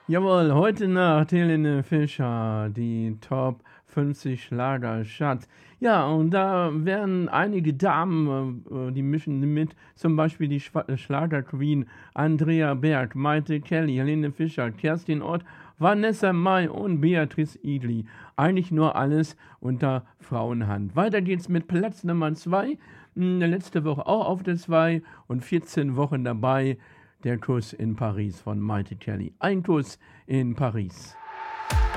Jawohl, heute Nacht Helene Fischer, die Top 50 Schlagercharts. Ja, und da werden einige Damen, die mischen mit, zum Beispiel die Schlager-Queen Andrea Berg, Maite Kelly, Helene Fischer, Kerstin Ott, Vanessa Mai und Beatrice Egli. Eigentlich nur alles unter Frauenhand. Weiter geht's mit Platz Nummer 2. Letzte Woche auch auf der 2 und 14 Wochen dabei. Der Kuss in Paris von Maite Kelly. Ein Kuss in Paris.